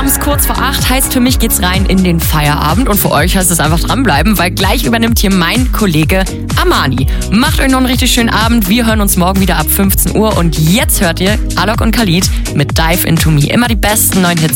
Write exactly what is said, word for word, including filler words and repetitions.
morgens kurz vor acht, heißt für mich geht's rein in den Feierabend und für euch heißt es einfach dranbleiben, weil gleich übernimmt hier mein Kollege Armani. Macht euch noch einen richtig schönen Abend, wir hören uns morgen wieder ab fünfzehn Uhr und jetzt hört ihr Alok und Khalid mit Dive Into Me. Immer die besten neuen Hits